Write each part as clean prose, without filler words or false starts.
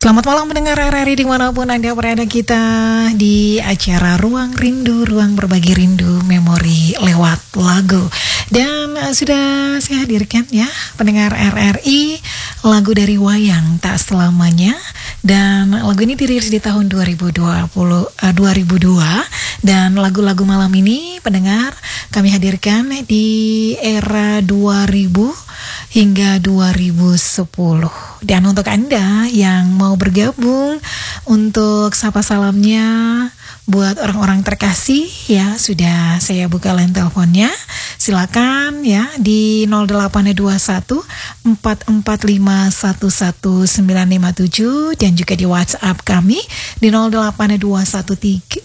Selamat malam mendengar RRI dimanapun Anda berada, kita di acara Ruang Rindu, Ruang Berbagi Rindu Memori lewat lagu. Dan sudah saya hadirkan ya pendengar RRI, lagu dari Wayang Tak Selamanya. Dan lagu ini dirilis di tahun 2002. Dan lagu-lagu malam ini pendengar kami hadirkan di era 2000 hingga 2010. Dan untuk Anda yang mau bergabung untuk sapa salamnya buat orang-orang terkasih ya, sudah saya buka line teleponnya. Silakan ya di 0821 445 11957 dan juga di WhatsApp kami di 0821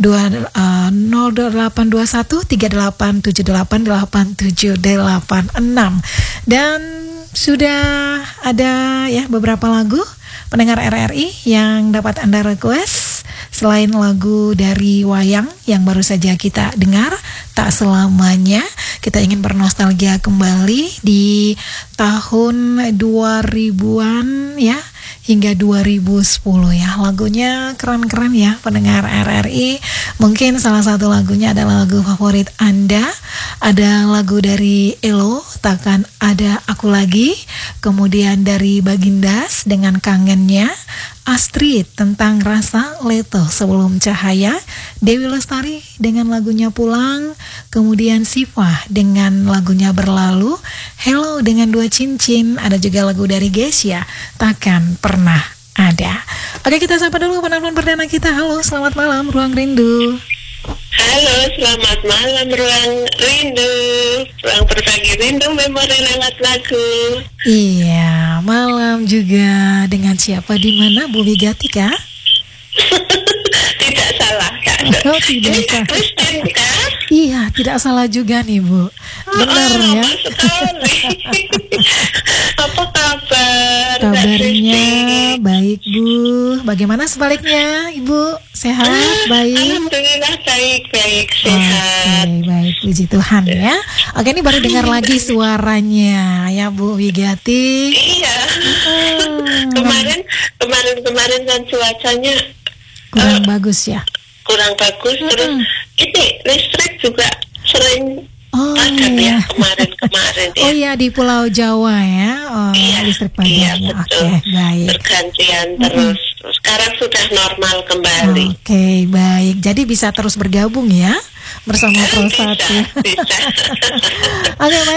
0821 3878 876. Dan sudah ada ya beberapa lagu pendengar RRI yang dapat Anda request. Selain lagu dari Wayang yang baru saja kita dengar, Tak Selamanya, kita ingin bernostalgia kembali di tahun 2000-an ya, hingga 2010 ya. Lagunya keren-keren ya pendengar RRI. Mungkin salah satu lagunya adalah lagu favorit Anda. Ada lagu dari Elo, Takkan Ada Aku Lagi. Kemudian dari Bagindas dengan Kangennya, Astrid tentang Rasa, Leto Sebelum Cahaya, Dewi Lestari dengan lagunya Pulang, kemudian Siva dengan lagunya Berlalu, Hello dengan Dua Cincin, ada juga lagu dari Gesia, Takkan Pernah Ada. Oke, kita sapa dulu penonton perdana kita. Halo, selamat malam Ruang Rindu. Halo, selamat malam Ruang Rindu, Ruang Berbagi Rindu Memori lewat lagu. Iya, malam juga. Dengan siapa, di mana, Bu Wigati kah? Tidak salah Kak. Oh, tidak Ini salah. Kristen Kak. Iya, tidak salah juga nih Bu. Benar ya. Sekali. Apa kabar? Kabarnya baik Bu. Bagaimana sebaliknya Ibu? Sehat, baik? Alhamdulillah baik sehat. Oke, baik, puji Tuhan ya. Oke, ini baru dengar lagi suaranya ya Bu Wigati. Iya. Kemarin kan cuacanya Kurang bagus ya. kurang bagus, terus ini listrik juga sering padam ya kemarin ya. Oh iya, di Pulau Jawa ya. Oh, Iya, listrik padam. iya, Ya. betul. Oke, baik. Bergantian terus. Sekarang sudah normal kembali. Oke, baik. Jadi bisa terus bergabung ya bersama Pro 1. Bisa. Oke, baik.